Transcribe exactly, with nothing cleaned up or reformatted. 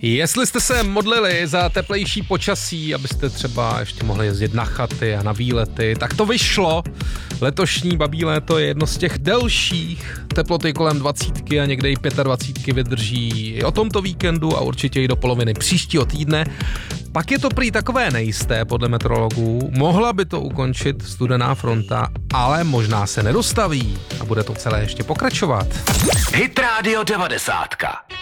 Jestli jste se modlili za teplejší počasí, abyste třeba ještě mohli jezdit na chaty a na výlety, tak to vyšlo. Letošní babí léto je jedno z těch delších. Teploty kolem dvacítky a někde i pětadvacítky vydrží i o tomto víkendu a určitě i do poloviny příštího týdne. Pak je to prý takové nejisté podle meteorologů. Mohla by to ukončit studená fronta, ale možná se nedostaví a bude to celé ještě pokračovat. Hit Radio devadesát.